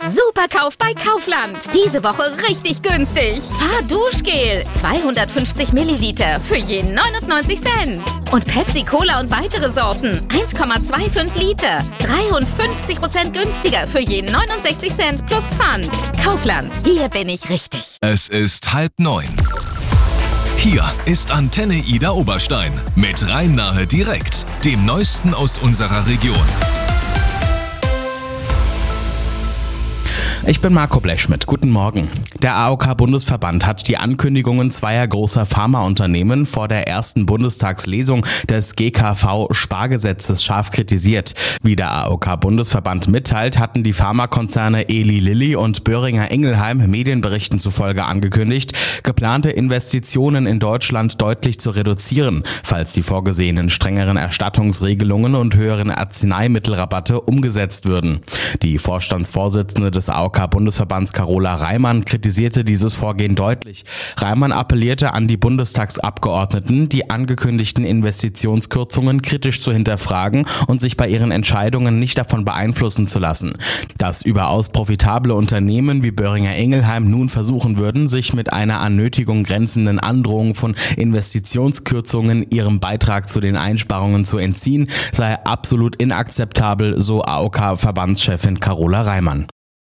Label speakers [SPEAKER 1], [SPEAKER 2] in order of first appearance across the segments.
[SPEAKER 1] Superkauf bei Kaufland. Diese Woche richtig günstig. Fahrduschgel 250 Milliliter für je 99 Cent. Und Pepsi Cola und weitere Sorten 1,25 Liter. 53% günstiger für je 69 Cent plus Pfand. Kaufland, hier bin ich richtig.
[SPEAKER 2] Es ist 8:30. Hier ist Antenne Ida Oberstein mit Rhein-Nahe direkt, dem Neuesten aus unserer Region.
[SPEAKER 3] Ich bin Marco Blechschmidt. Guten Morgen. Der AOK-Bundesverband hat die Ankündigungen zweier großer Pharmaunternehmen vor der ersten Bundestagslesung des GKV-Spargesetzes scharf kritisiert. Wie der AOK-Bundesverband mitteilt, hatten die Pharmakonzerne Eli Lilly und Boehringer Ingelheim Medienberichten zufolge angekündigt, geplante Investitionen in Deutschland deutlich zu reduzieren, falls die vorgesehenen strengeren Erstattungsregelungen und höheren Arzneimittelrabatte umgesetzt würden. Die Vorstandsvorsitzende des AOK-Bundesverbands Carola Reimann kritisierte dieses Vorgehen deutlich. Reimann appellierte an die Bundestagsabgeordneten, die angekündigten Investitionskürzungen kritisch zu hinterfragen und sich bei ihren Entscheidungen nicht davon beeinflussen zu lassen. Dass überaus profitable Unternehmen wie Boehringer Ingelheim nun versuchen würden, sich mit einer an Nötigung grenzenden Androhung von Investitionskürzungen ihrem Beitrag zu den Einsparungen zu entziehen, sei absolut inakzeptabel, so AOK-Verbandschefin Carola Reimann.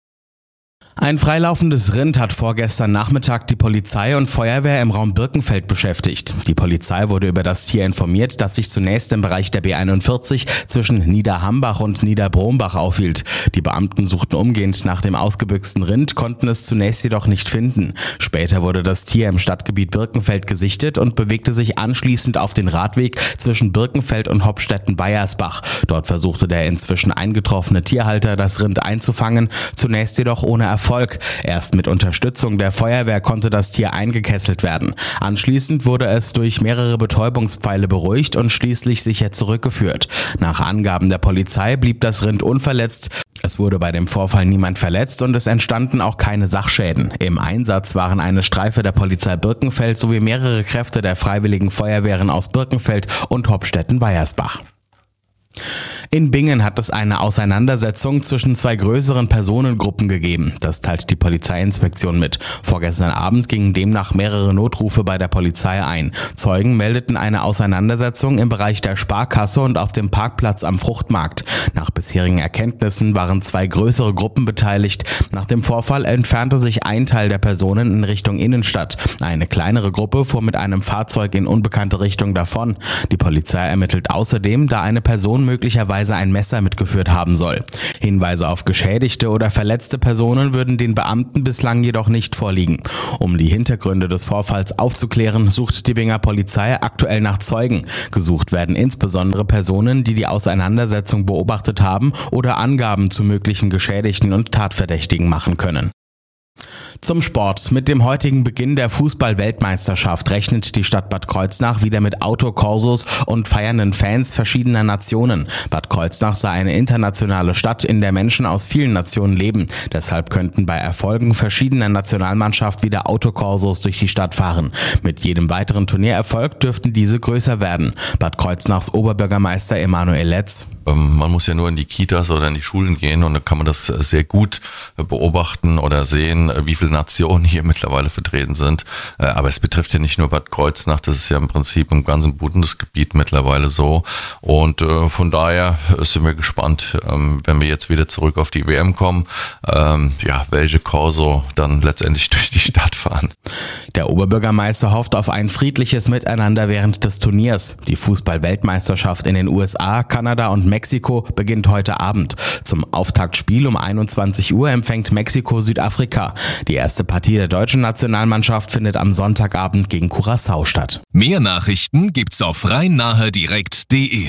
[SPEAKER 3] Ein freilaufendes Rind hat vorgestern Nachmittag die Polizei und Feuerwehr im Raum Birkenfeld beschäftigt. Die Polizei wurde über das Tier informiert, das sich zunächst im Bereich der B41 zwischen Niederhambach und Niederbrombach aufhielt. Die Beamten suchten umgehend nach dem ausgebüchsten Rind, konnten es zunächst jedoch nicht finden. Später wurde das Tier im Stadtgebiet Birkenfeld gesichtet und bewegte sich anschließend auf den Radweg zwischen Birkenfeld und Hopstetten-Beiersbach. Dort versuchte der inzwischen eingetroffene Tierhalter, das Rind einzufangen, zunächst jedoch ohne Erfolg. Erst mit Unterstützung der Feuerwehr konnte das Tier eingekesselt werden. Anschließend wurde es durch mehrere Betäubungspfeile beruhigt und schließlich sicher zurückgeführt. Nach Angaben der Polizei blieb das Rind unverletzt. Es wurde bei dem Vorfall niemand verletzt und es entstanden auch keine Sachschäden. Im Einsatz waren eine Streife der Polizei Birkenfeld sowie mehrere Kräfte der Freiwilligen Feuerwehren aus Birkenfeld und Hopstetten-Beiersbach. In Bingen hat es eine Auseinandersetzung zwischen zwei größeren Personengruppen gegeben. Das teilt die Polizeiinspektion mit. Vorgestern Abend gingen demnach mehrere Notrufe bei der Polizei ein. Zeugen meldeten eine Auseinandersetzung im Bereich der Sparkasse und auf dem Parkplatz am Fruchtmarkt. Nach bisherigen Erkenntnissen waren zwei größere Gruppen beteiligt. Nach dem Vorfall entfernte sich ein Teil der Personen in Richtung Innenstadt. Eine kleinere Gruppe fuhr mit einem Fahrzeug in unbekannte Richtung davon. Die Polizei ermittelt außerdem, da eine Person möglicherweise ein Messer mitgeführt haben soll. Hinweise auf geschädigte oder verletzte Personen würden den Beamten bislang jedoch nicht vorliegen. Um die Hintergründe des Vorfalls aufzuklären, sucht die Binger Polizei aktuell nach Zeugen. Gesucht werden insbesondere Personen, die die Auseinandersetzung beobachtet haben oder Angaben zu möglichen Geschädigten und Tatverdächtigen machen können. Zum Sport. Mit dem heutigen Beginn der Fußball-Weltmeisterschaft rechnet die Stadt Bad Kreuznach wieder mit Autokorsos und feiernden Fans verschiedener Nationen. Bad Kreuznach sei eine internationale Stadt, in der Menschen aus vielen Nationen leben. Deshalb könnten bei Erfolgen verschiedener Nationalmannschaft wieder Autokorsos durch die Stadt fahren. Mit jedem weiteren Turniererfolg dürften diese größer werden. Bad Kreuznachs Oberbürgermeister Emanuel Letz.
[SPEAKER 4] Man muss ja nur in die Kitas oder in die Schulen gehen und dann kann man das sehr gut beobachten oder sehen, wie viele Nationen hier mittlerweile vertreten sind. Aber es betrifft ja nicht nur Bad Kreuznach, das ist ja im Prinzip im ganzen Bundesgebiet mittlerweile so. Und von daher sind wir gespannt, wenn wir jetzt wieder zurück auf die WM kommen, welche Corso dann letztendlich durch die Stadt fahren.
[SPEAKER 3] Der Oberbürgermeister hofft auf ein friedliches Miteinander während des Turniers. Die Fußball-Weltmeisterschaft in den USA, Kanada und Mexiko beginnt heute Abend. Zum Auftaktspiel um 21 Uhr empfängt Mexiko Südafrika. Die erste Partie der deutschen Nationalmannschaft findet am Sonntagabend gegen Curaçao statt.
[SPEAKER 2] Mehr Nachrichten gibt's auf rhein-nahe-direkt.de.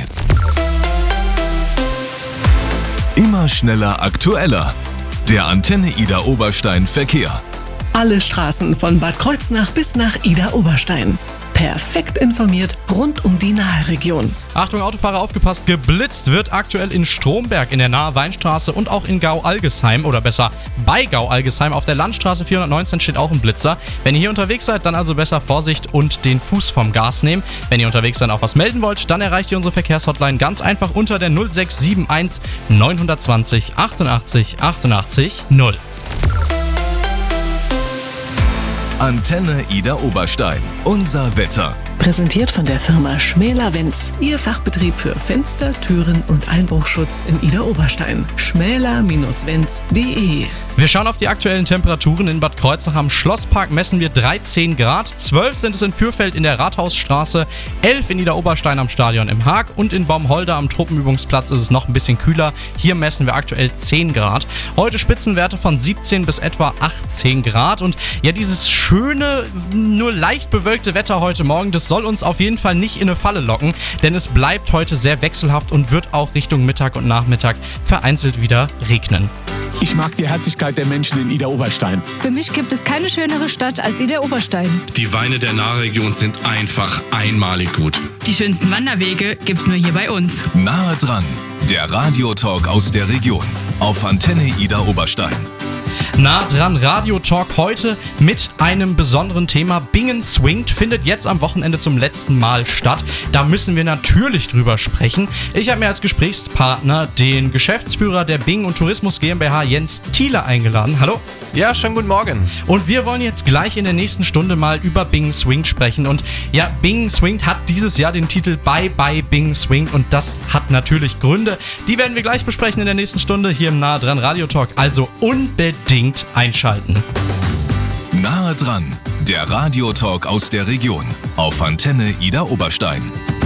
[SPEAKER 2] Immer schneller, aktueller. Der Antenne Ida Oberstein Verkehr.
[SPEAKER 5] Alle Straßen von Bad Kreuznach bis nach Ida Oberstein. Perfekt informiert rund um die Nahe-Region.
[SPEAKER 6] Achtung Autofahrer, aufgepasst, geblitzt wird aktuell in Stromberg in der Nahe Weinstraße und auch in Gau-Algesheim oder besser bei Gau-Algesheim. Auf der Landstraße 419 steht auch ein Blitzer. Wenn ihr hier unterwegs seid, dann also besser Vorsicht und den Fuß vom Gas nehmen. Wenn ihr unterwegs dann auch was melden wollt, dann erreicht ihr unsere Verkehrshotline ganz einfach unter der 0671 920 88 88 0.
[SPEAKER 2] Antenne Ida Oberstein. Unser Wetter.
[SPEAKER 5] Präsentiert von der Firma Schmäler-Wenz. Ihr Fachbetrieb für Fenster, Türen und Einbruchschutz in Ida Oberstein. schmäler-wenz.de.
[SPEAKER 6] Wir schauen auf die aktuellen Temperaturen. In Bad Kreuznach am Schlosspark messen wir 13 Grad. 12 sind es in Fürfeld in der Rathausstraße, 11 in Ida Oberstein am Stadion im Haag und in Baumholder am Truppenübungsplatz ist es noch ein bisschen kühler. Hier messen wir aktuell 10 Grad. Heute Spitzenwerte von 17 bis etwa 18 Grad. Und ja, dieses schöne, nur leicht bewölkte Wetter heute Morgen, das soll uns auf jeden Fall nicht in eine Falle locken, denn es bleibt heute sehr wechselhaft und wird auch Richtung Mittag und Nachmittag vereinzelt wieder regnen.
[SPEAKER 7] Ich mag die Herzlichkeit der Menschen in Ida Oberstein.
[SPEAKER 8] Für mich gibt es keine schönere Stadt als Ida Oberstein.
[SPEAKER 9] Die Weine der Nahregion sind einfach einmalig gut.
[SPEAKER 10] Die schönsten Wanderwege gibt's nur hier bei uns.
[SPEAKER 2] Nahe dran, der Radiotalk aus der Region auf Antenne Ida Oberstein.
[SPEAKER 6] Nah dran, Radio-Talk heute mit einem besonderen Thema. Bingen Swingt findet jetzt am Wochenende zum letzten Mal statt. Da müssen wir natürlich drüber sprechen. Ich habe mir als Gesprächspartner den Geschäftsführer der Bingen und Tourismus GmbH, Jens Thiele, eingeladen. Hallo.
[SPEAKER 11] Ja, schönen guten Morgen.
[SPEAKER 6] Und wir wollen jetzt gleich in der nächsten Stunde mal über Bingen Swingt sprechen. Und ja, Bingen Swingt hat dieses Jahr den Titel Bye Bye Bingen Swingt und das hat natürlich Gründe. Die werden wir gleich besprechen in der nächsten Stunde hier im Nahe dran Radio-Talk. Also unbedingt einschalten.
[SPEAKER 2] Nahe dran, der Radiotalk aus der Region auf Antenne Ida Oberstein.